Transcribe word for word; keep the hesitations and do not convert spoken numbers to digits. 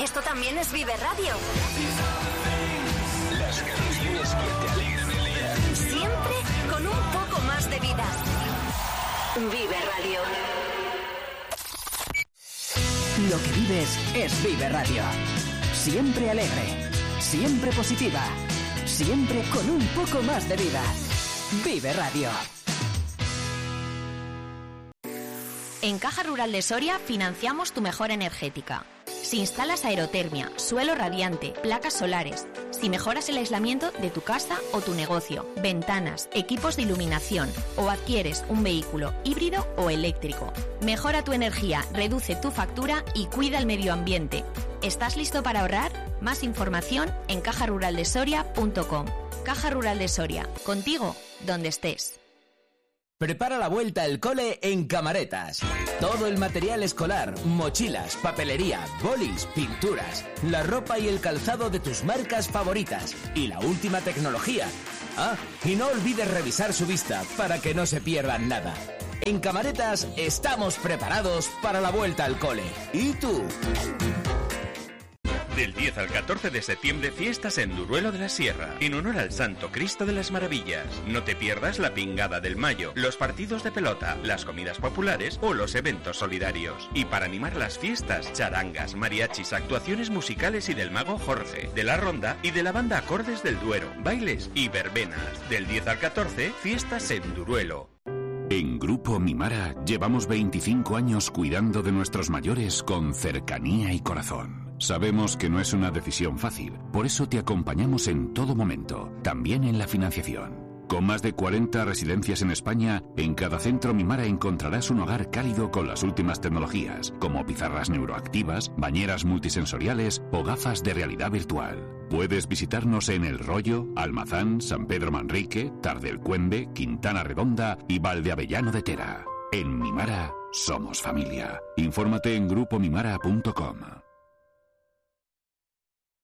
esto también es Vive Radio. Las canciones que te alegran el día. Siempre con un poco más de vida. Vive Radio. Lo que vives es Vive Radio. Siempre alegre, siempre positiva, siempre con un poco más de vida. Vive Radio. En Caja Rural de Soria financiamos tu mejora energética. Si instalas aerotermia, suelo radiante, placas solares, si mejoras el aislamiento de tu casa o tu negocio, ventanas, equipos de iluminación o adquieres un vehículo híbrido o eléctrico, mejora tu energía, reduce tu factura y cuida el medio ambiente. ¿Estás listo para ahorrar? Más información en caja rural de soria punto com. Caja Rural de Soria, contigo donde estés. Prepara la vuelta al cole en Camaretas. Todo el material escolar, mochilas, papelería, bolis, pinturas, la ropa y el calzado de tus marcas favoritas y la última tecnología. Ah, y no olvides revisar su vista para que no se pierdan nada. En Camaretas estamos preparados para la vuelta al cole. ¿Y tú? Del diez al catorce de septiembre, fiestas en Duruelo de la Sierra, en honor al Santo Cristo de las Maravillas. No te pierdas la pingada del Mayo, los partidos de pelota, las comidas populares o los eventos solidarios. Y para animar las fiestas, charangas, mariachis, actuaciones musicales y del mago Jorge, de la Ronda y de la banda Acordes del Duero, bailes y verbenas. Del diez al catorce, fiestas en Duruelo. En Grupo Mimara llevamos veinticinco años cuidando de nuestros mayores con cercanía y corazón. Sabemos que no es una decisión fácil, por eso te acompañamos en todo momento, también en la financiación. Con más de cuarenta residencias en España, en cada centro Mimara encontrarás un hogar cálido con las últimas tecnologías, como pizarras neuroactivas, bañeras multisensoriales o gafas de realidad virtual. Puedes visitarnos en El Rollo, Almazán, San Pedro Manrique, Tardelcuende, Quintana Redonda y Valdeavellano de Tera. En Mimara somos familia. Infórmate en grupo mimara punto com.